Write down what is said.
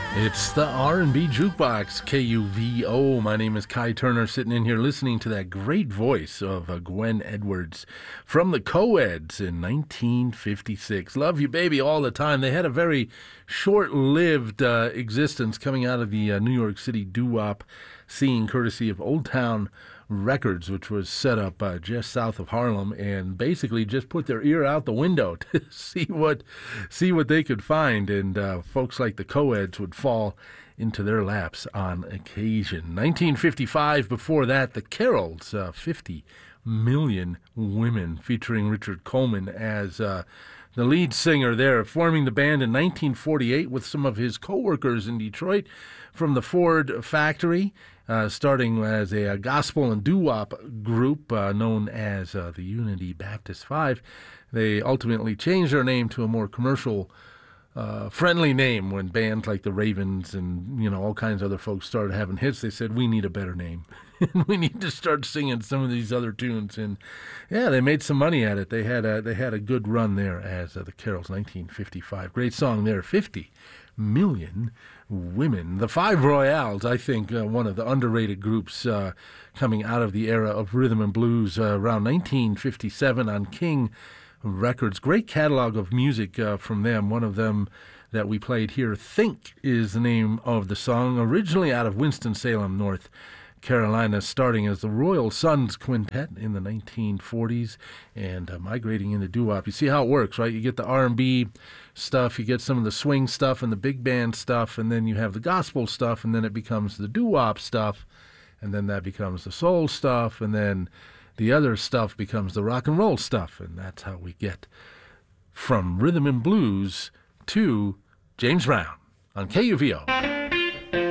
It's the R&B Jukebox, KUVO. My name is Kai Turner, sitting in here listening to that great voice of Gwen Edwards from the Co-Eds in 1956. Love You Baby all the time. They had a very short-lived existence coming out of the New York City doo-wop scene, courtesy of Old Town Records, which was set up just south of Harlem, and basically just put their ear out the window to see what they could find, and folks like the Co-Eds would fall into their laps on occasion. 1955, before that, the Carols, 50 Million Women, featuring Richard Coleman as the lead singer there, forming the band in 1948 with some of his co-workers in Detroit from the Ford factory, starting as a gospel and doo-wop group known as the Unity Baptist Five. They ultimately changed their name to a more commercial friendly name when bands like the Ravens and all kinds of other folks started having hits. They said, we need a better name. We need to start singing some of these other tunes. And yeah, they made some money at it. They had a good run there as the Carols. 1955. Great song there, 50 Million Women. The Five Royales, I think, one of the underrated groups coming out of the era of rhythm and blues around 1957 on King Records. Great catalog of music from them. One of them that we played here, Think, is the name of the song, originally out of Winston-Salem, North Carolina, starting as the Royal Sons Quintet in the 1940s and migrating into doo-wop. You see how it works, right? You get the R&B stuff, you get some of the swing stuff and the big band stuff, and then you have the gospel stuff, and then it becomes the doo-wop stuff, and then that becomes the soul stuff, and then the other stuff becomes the rock and roll stuff, and that's how we get from rhythm and blues to James Brown on KUVO.